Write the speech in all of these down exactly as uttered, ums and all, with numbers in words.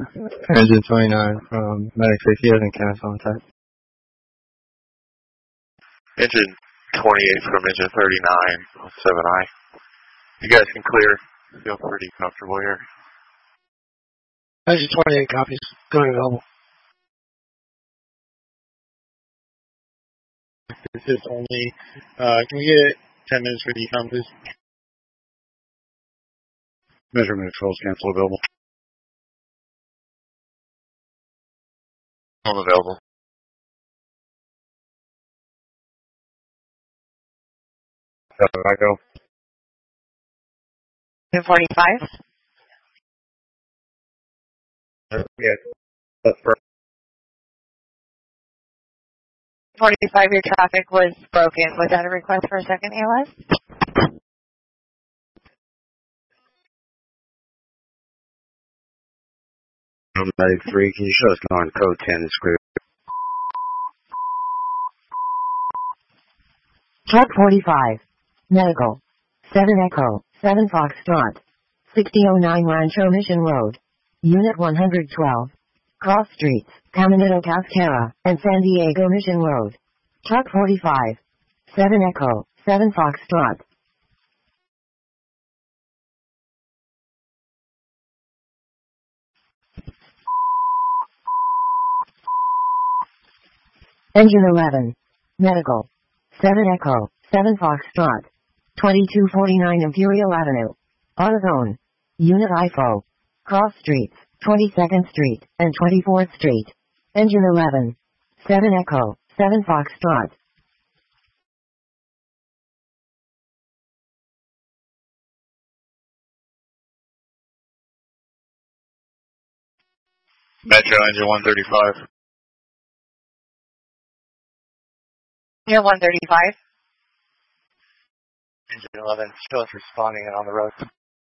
Engine twenty-nine from Medic Safety and cancel on type. Engine twenty-eight from engine thirty-nine, seven I. You guys can clear. Feel pretty comfortable here. Engine twenty-eight copies. Going available. This is only, uh, can we get ten minutes for decom, please? Measurement controls cancel available. Unavailable. Seven I go. Two forty-five. Yeah, that's perfect. forty-five, your traffic was broken. Was that a request for a second A L S? Medic three, can you show us on code ten and screw? Truck forty-five. Medical. seven Echo, seven Foxtrot. sixty oh nine Rancho Mission Road. Unit one hundred twelve. Cross Streets, Caminito Cascara, and San Diego Mission Road. Truck forty-five. seven Echo, seven Foxtrot. Engine eleven. Medical. seven Echo, seven Foxtrot. twenty-two forty-nine Imperial Avenue. AutoZone. Unit I F O. Cross Streets, twenty-second Street, and twenty-fourth Street. Engine eleven. seven Echo, seven Foxtrot. Metro engine one thirty-five. You're one thirty-five. Engine eleven, show us responding and on the road.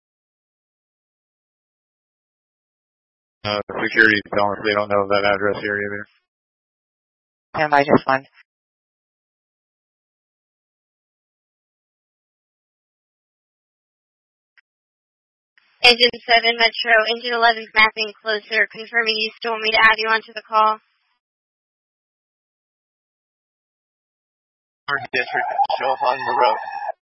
Uh, security telling us they don't know that address here either. Stand by just one. Engine seven Metro, Engine eleven's mapping closer, confirming you still want me to add you onto the call. Our district, show us on the road.